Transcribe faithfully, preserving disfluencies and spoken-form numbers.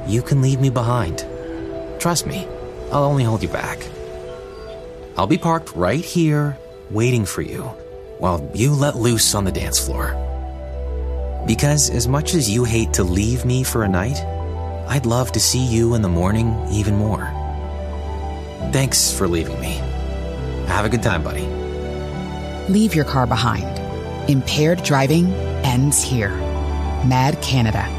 you can leave me behind. Trust me, I'll only hold you back. I'll be parked right here, waiting for you, while you let loose on the dance floor. Because as much as you hate to leave me for a night, I'd love to see you in the morning even more. Thanks for leaving me. Have a good time, buddy. Leave your car behind. Impaired driving ends here. Mad Canada.